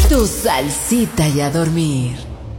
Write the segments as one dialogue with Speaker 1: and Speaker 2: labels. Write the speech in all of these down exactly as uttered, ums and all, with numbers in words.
Speaker 1: Tu salsita y a dormir.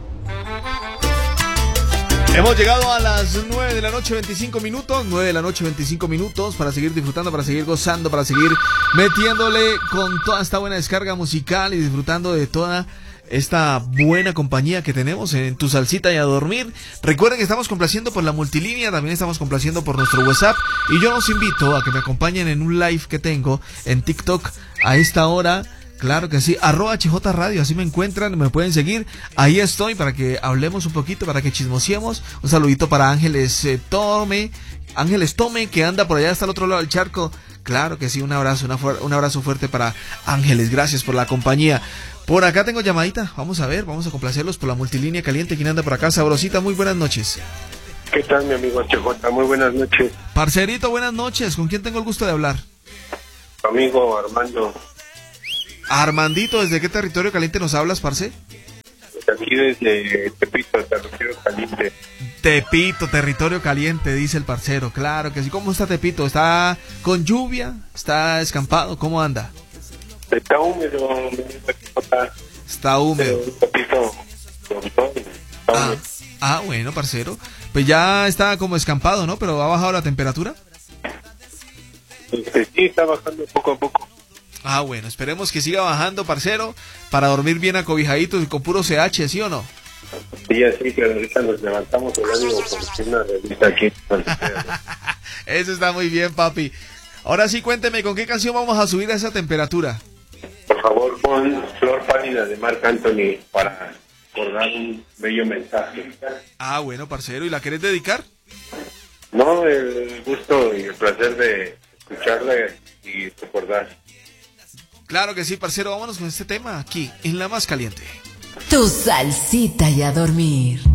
Speaker 2: Hemos llegado a las nueve de la noche, veinticinco minutos. nueve de la noche, veinticinco minutos. Para seguir disfrutando, para seguir gozando, para seguir metiéndole con toda esta buena descarga musical y disfrutando de toda esta buena compañía que tenemos en Tu Salsita y a Dormir. Recuerden que estamos complaciendo por la multilínea, también estamos complaciendo por nuestro WhatsApp. Y yo los invito a que me acompañen en un live que tengo en TikTok a esta hora. Claro que sí, arroba H J Radio, así me encuentran, me pueden seguir, ahí estoy para que hablemos un poquito, para que chismosiemos. Un saludito para Ángeles eh, Tome, Ángeles Tome, que anda por allá hasta el otro lado del charco. Claro que sí, un abrazo, una fu- un abrazo fuerte para Ángeles, gracias por la compañía. Por acá tengo llamadita, vamos a ver, vamos a complacerlos por la multilínea caliente. ¿Quién anda por acá? Sabrosita, muy buenas noches.
Speaker 3: ¿Qué tal, mi amigo H J? Muy buenas noches.
Speaker 2: Parcerito, buenas noches, ¿con quién tengo el gusto de hablar?
Speaker 3: Amigo Armando.
Speaker 2: Armandito, ¿desde qué territorio caliente nos hablas, parce?
Speaker 3: Aquí desde Tepito, territorio caliente.
Speaker 2: Tepito, territorio caliente, dice el parcero, claro que sí. ¿Cómo está Tepito? ¿Está con lluvia? ¿Está escampado? ¿Cómo anda?
Speaker 3: Está húmedo, mi amigo H J.
Speaker 2: Está húmedo.
Speaker 3: Un poquito con todo. Está
Speaker 2: Ah,
Speaker 3: húmedo.
Speaker 2: ah, bueno, parcero. Pues ya está como escampado, ¿no? Pero ha bajado la temperatura.
Speaker 3: Este, sí, está bajando poco a poco.
Speaker 2: Ah, bueno, esperemos que siga bajando, parcero, para dormir bien acobijaditos y con puro C H, ¿sí o no?
Speaker 3: Sí, así que ahorita nos levantamos el ánimo con una revista aquí.
Speaker 2: Eso está muy bien, papi. Ahora sí, cuénteme, ¿con qué canción vamos a subir a esa temperatura?
Speaker 3: Por favor, pon Flor Pálida de Marc Anthony para acordar un bello mensaje.
Speaker 2: Ah, bueno, parcero, ¿y la querés dedicar?
Speaker 3: No, el gusto y el placer de escucharla y recordar.
Speaker 2: Claro que sí, parcero, vámonos con este tema aquí, en La Más Caliente.
Speaker 1: Tu salsita y a dormir.